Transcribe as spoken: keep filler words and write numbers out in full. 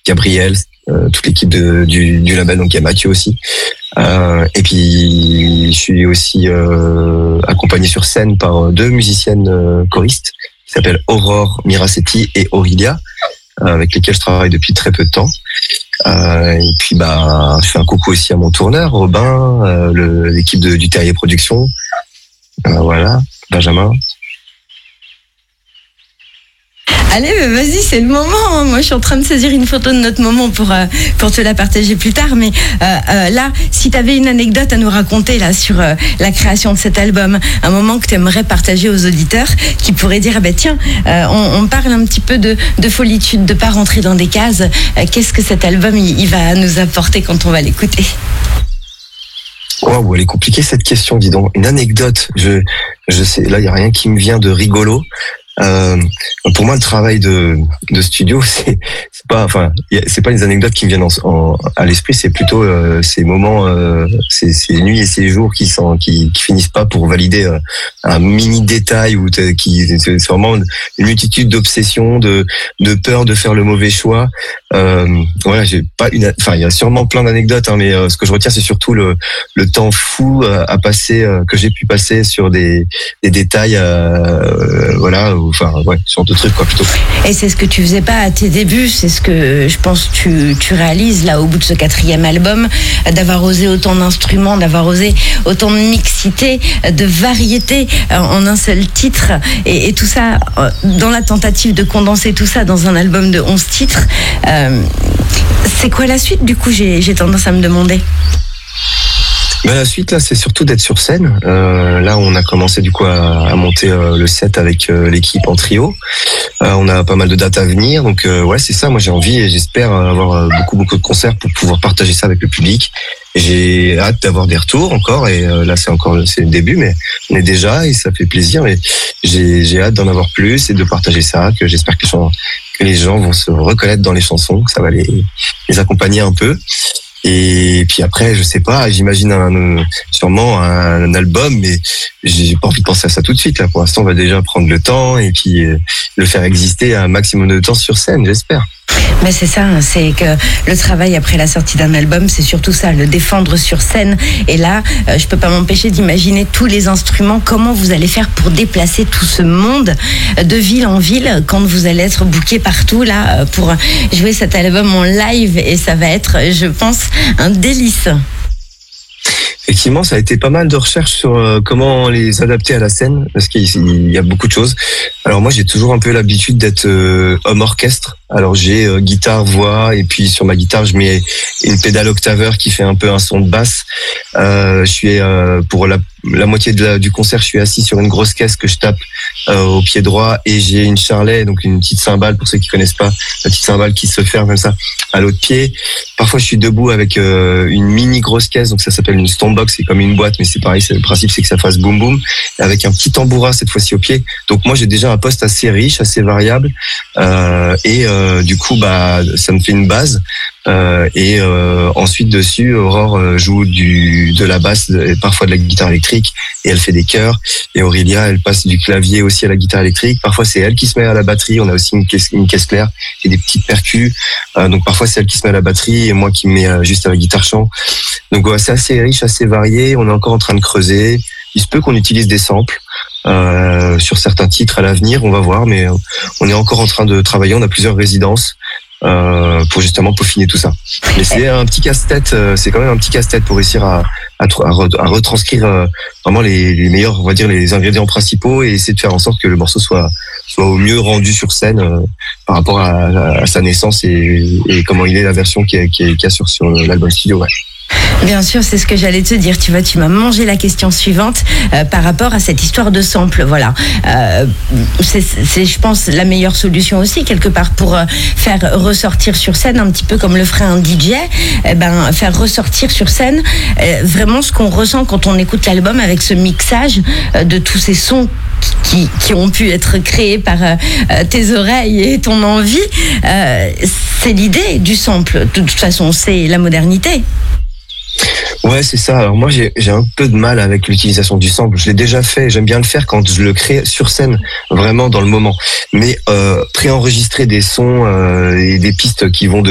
Gabriel, euh, toute l'équipe de, du, du label, donc il y a Mathieu aussi. Euh, et puis je suis aussi euh, accompagné sur scène par deux musiciennes euh, choristes qui s'appellent Aurore Miracetti et Aurelia, euh, avec lesquelles je travaille depuis très peu de temps. Euh, et puis bah je fais un coucou aussi à mon tourneur Robin, euh, le, l'équipe de, du Terrier Productions, euh, voilà, Benjamin. Allez, bah vas-y, c'est le moment. Moi, je suis en train de saisir une photo de notre moment pour euh, pour te la partager plus tard. Mais euh, euh, là, si tu avais une anecdote à nous raconter là sur euh, la création de cet album, un moment que tu aimerais partager aux auditeurs, qui pourraient dire ah ben tiens, euh, on, on parle un petit peu de de folitude, de pas rentrer dans des cases. Euh, qu'est-ce que cet album il, il va nous apporter quand on va l'écouter? Waouh, elle est compliquée cette question, dis donc. Une anecdote, je je sais, là il y a rien qui me vient de rigolo. Euh, pour moi, le travail de, de studio, c'est, c'est pas, enfin, c'est pas les anecdotes qui me viennent en, en, à l'esprit, c'est plutôt euh, ces moments, euh, ces, ces nuits et ces jours qui sont, qui, qui finissent pas pour valider euh, un mini détail ou qui, c'est vraiment une multitude d'obsessions, de, de peur de faire le mauvais choix. Euh, voilà, j'ai pas une, enfin, il y a sûrement plein d'anecdotes, hein, mais euh, ce que je retiens, c'est surtout le, le temps fou euh, à passer, euh, que j'ai pu passer sur des, des détails, euh, voilà. Enfin, ouais, ce genre de trucs, quoi, plutôt. Et c'est ce que tu faisais pas à tes débuts, c'est ce que je pense tu tu réalises là au bout de ce quatrième album, d'avoir osé autant d'instruments, d'avoir osé autant de mixité, de variété en un seul titre, et, et tout ça dans la tentative de condenser tout ça dans un album de onze titres. Euh, c'est quoi la suite, du coup, j'ai j'ai tendance à me demander. Ben, la suite, là, c'est surtout d'être sur scène. Euh, là, on a commencé du coup à, à monter euh, le set avec euh, l'équipe en trio. Euh, on a pas mal de dates à venir, donc euh, ouais, c'est ça. Moi, j'ai envie et j'espère avoir euh, beaucoup, beaucoup de concerts pour pouvoir partager ça avec le public. Et j'ai hâte d'avoir des retours encore. Et euh, là, c'est encore c'est le début, mais on est déjà et ça fait plaisir. Et j'ai, j'ai hâte d'en avoir plus et de partager ça. Que j'espère que les gens, que les gens vont se reconnaître dans les chansons, que ça va les, les accompagner un peu. Et puis après, je sais pas, j'imagine un, sûrement un album, mais j'ai pas envie de penser à ça tout de suite. Là, pour l'instant, on va déjà prendre le temps et puis le faire exister un maximum de temps sur scène, j'espère. Mais c'est ça, c'est que le travail après la sortie d'un album, c'est surtout ça, le défendre sur scène. Et là, je peux pas m'empêcher d'imaginer tous les instruments, comment vous allez faire pour déplacer tout ce monde de ville en ville quand vous allez être booké partout là pour jouer cet album en live, et ça va être, je pense, un délice. Effectivement, ça a été pas mal de recherches sur euh, comment les adapter à la scène, parce qu'il y a beaucoup de choses. Alors moi, j'ai toujours un peu l'habitude d'être euh, homme orchestre. Alors j'ai euh, guitare, voix, et puis sur ma guitare, je mets une pédale octaveur qui fait un peu un son de basse. Euh, je suis euh, pour la, la moitié de la, du concert, je suis assis sur une grosse caisse que je tape euh, au pied droit, et j'ai une charlet, donc une petite cymbale pour ceux qui connaissent pas, la petite cymbale qui se ferme comme ça à l'autre pied. Parfois, je suis debout avec euh, une mini grosse caisse, donc ça s'appelle une stompbox, c'est comme une boîte, mais c'est pareil, c'est, le principe c'est que ça fasse boum boum, avec un petit tambourin cette fois-ci au pied. Donc moi, j'ai déjà un poste assez riche, assez variable, euh, et euh, du coup, bah, ça me fait une base. Euh, et euh, ensuite dessus, Aurore euh, joue du de la basse et parfois de la guitare électrique, et elle fait des chœurs. Et Aurelia, elle passe du clavier aussi à la guitare électrique. Parfois c'est elle qui se met à la batterie. On a aussi une caisse, une caisse claire et des petites percus. Euh, donc parfois c'est elle qui se met à la batterie et moi qui me mets euh, juste à la guitare chant. Donc ouais, c'est assez riche, assez varié. On est encore en train de creuser. Il se peut qu'on utilise des samples euh, sur certains titres à l'avenir. On va voir, mais euh, on est encore en train de travailler. On a plusieurs résidences. Euh, pour justement peaufiner tout ça. Mais c'est un petit casse-tête, euh, c'est quand même un petit casse-tête pour réussir à, à, à retranscrire euh, vraiment les, les meilleurs, on va dire, les ingrédients principaux, et essayer de faire en sorte que le morceau soit, soit au mieux rendu sur scène euh, par rapport à, à, à sa naissance et, et comment il est la version qui est, qui est, qui est sur, sur l'album studio. Ouais. Bien sûr, c'est ce que j'allais te dire. Tu vois, tu m'as mangé la question suivante euh, par rapport à cette histoire de sample. Voilà, euh, c'est, c'est, je pense, la meilleure solution aussi quelque part pour euh, faire ressortir sur scène un petit peu comme le ferait un D J. Eh ben, faire ressortir sur scène euh, vraiment ce qu'on ressent quand on écoute l'album avec ce mixage euh, de tous ces sons qui, qui ont pu être créés par euh, tes oreilles et ton envie. Euh, c'est l'idée du sample. De toute façon, c'est la modernité. Ouais, c'est ça. Alors moi, j'ai, j'ai un peu de mal avec l'utilisation du sample. Je l'ai déjà fait. J'aime bien le faire quand je le crée sur scène, vraiment dans le moment. Mais euh, préenregistrer des sons euh, et des pistes qui vont de